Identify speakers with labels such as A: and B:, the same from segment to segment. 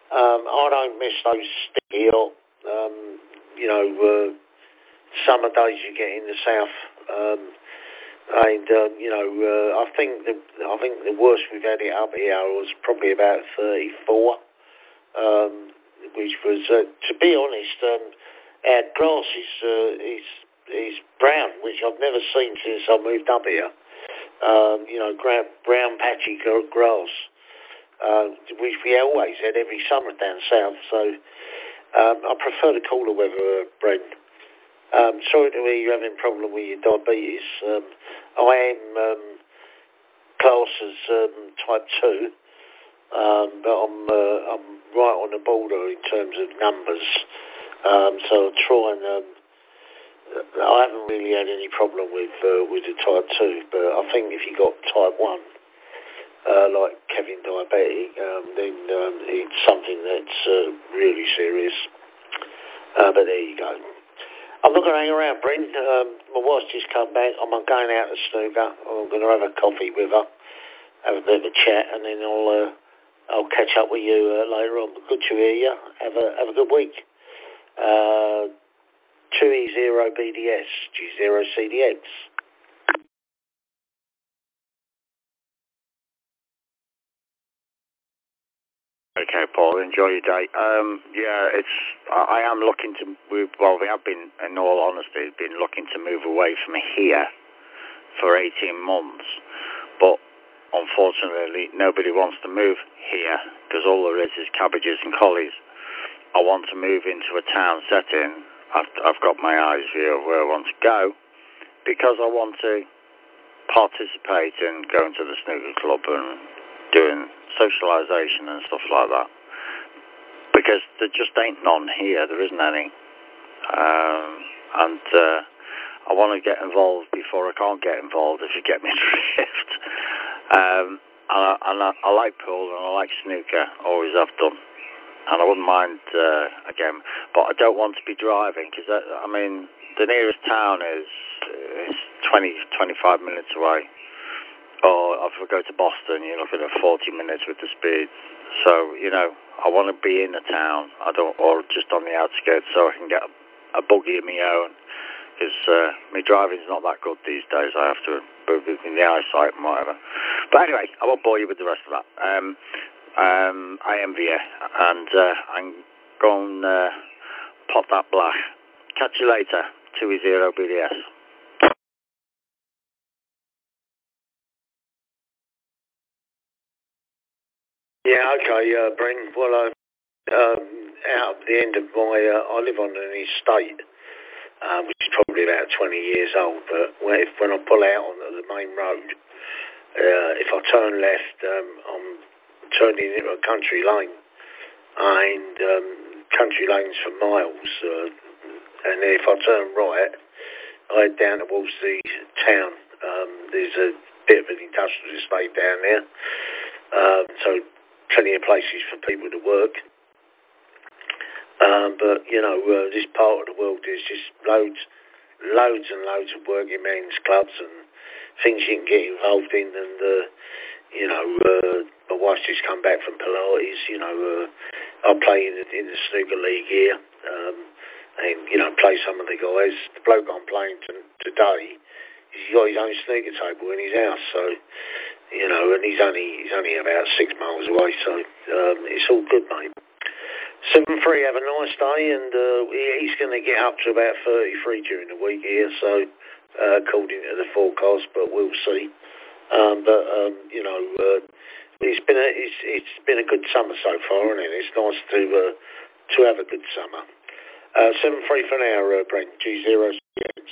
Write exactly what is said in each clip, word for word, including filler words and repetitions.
A: Um, I don't miss those sticky hot, um, you know, uh, summer days you get in the south. Um, and um, you know, uh, I think the I think the worst we've had it up here was probably about thirty-four, um, which was, uh, to be honest, um, our grass is uh, is is brown, which I've never seen since I moved up here. Um, you know, brown, brown patchy grass. Uh, which we always had every summer down south, so um, I prefer the cooler weather, Brent. Um, sorry to hear you're having a problem with your diabetes. Um, I am um, classed as um, type two, um, but I'm, uh, I'm right on the border in terms of numbers, um, so I'll try and... Um, I haven't really had any problem with uh, with the type two, but I think if you got type one, Uh, like Kevin diabetic, um, then um, it's something that's uh, really serious. Uh, but there you go. I'm not going to hang around, Brent. Um, my wife's just come back. I'm going out to snooker. I'm going to have a coffee with her, have a bit of a chat, and then I'll uh, I'll catch up with you uh, later on. Good to hear you. Have a have a good week. Uh, two E zero B D S, G zero C D X.
B: Okay, Paul, enjoy your day. Um, yeah, it's, I, I am looking to move, well, we have been, in all honesty, been looking to move away from here for eighteen months, but unfortunately nobody wants to move here because all there is is cabbages and collies. I want to move into a town setting. I've, I've got my eyes view of where I want to go because I want to participate in going to the snooker club and doing socialisation and stuff like that, because there just ain't none here. There isn't any, um, and uh, I want to get involved before I can't get involved, if you get me drift. um, and I, and I, I like pool and I like snooker, always have done, and I wouldn't mind uh, again, but I don't want to be driving, because I, I mean the nearest town is, is twenty, twenty-five minutes away. Or if we go to Boston, you're looking at forty minutes with the speed. So, you know, I want to be in the town, I don't, or just on the outskirts, so I can get a, a buggy of my own. Because uh, my driving's not that good these days. I have to move in the eyesight and whatever. But anyway, I won't bore you with the rest of that. Um, um, I envy you, and uh, I'm going to uh, pop that black. Catch you later. two E zero B D S.
A: Yeah, okay, uh, Brent. Well, uh, um, out at the end of my, uh, I live on an estate, uh, which is probably about twenty years old, but when, if, when I pull out onto the main road, uh, if I turn left, um, I'm turning into a country lane, and um, country lanes for miles, uh, and if I turn right, I head down towards the town. Um, there's a bit of an industrial estate down there, um, so plenty of places for people to work. Um, but, you know, uh, this part of the world is just loads, loads and loads of working men's clubs and things you can get involved in. And, uh, you know, uh, my wife's just come back from Pilates. You know, uh, I play in the, in the snooker league here, um, and, you know, play some of the guys. The bloke I'm playing t- today, he's got his own snooker table in his house, so... You know, and he's only he's only about six miles away, so um, it's all good, mate. seven three, have a nice day, and uh, he's going to get up to about thirty-three during the week here, so uh, according to the forecast, but we'll see. Um, but um, you know, uh, it's been a it's it's been a good summer so far, isn't it? It's nice to uh, to have a good summer. Uh, seven three for now, uh, Brent. G zero C X.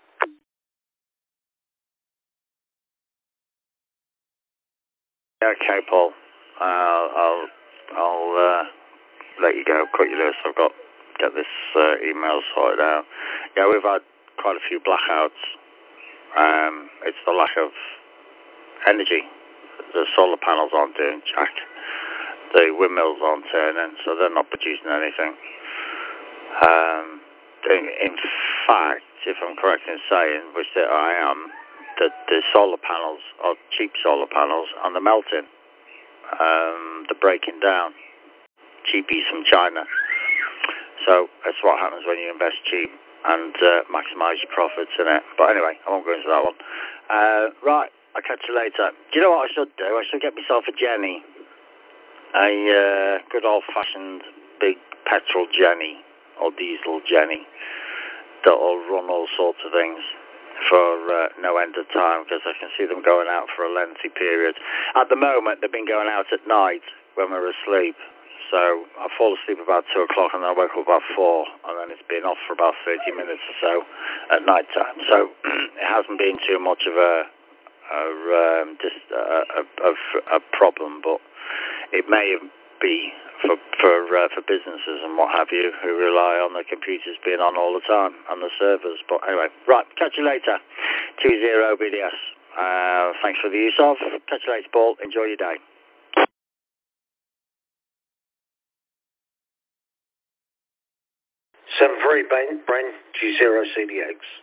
B: Okay, Paul. Uh, I'll I'll uh, let you go. Cut you loose. I've got to get this uh, email sorted out. Yeah, we've had quite a few blackouts. Um, it's the lack of energy. The solar panels aren't doing jack. The windmills aren't turning, so they're not producing anything. Um, in, in fact, if I'm correct in saying, which I am, that the solar panels are cheap solar panels and they're melting. Um, they're breaking down. cheapies from China. So that's what happens when you invest cheap and uh, maximise your profits in it. But anyway, I won't go into that one. Uh, right, I'll catch you later. Do you know what I should do? I should get myself a Jenny. A uh, good old-fashioned big petrol Jenny or diesel Jenny that'll run all sorts of things for uh, no end of time, because I can see them going out for a lengthy period. At the moment, they've been going out at night when we're asleep. So I fall asleep about two o'clock and I wake up about four, and then it's been off for about thirty minutes or so at night time. So it hasn't been too much of a a, um, just a, a, a, a problem, but it may be for for uh, for businesses and what have you who rely on the computers being on all the time and the servers. But anyway, right, catch you later. two zero B D S. Uh, thanks for the use of. Catch you later, Paul. Enjoy your day.
A: seven three, Bren, Bren, G zero C D X.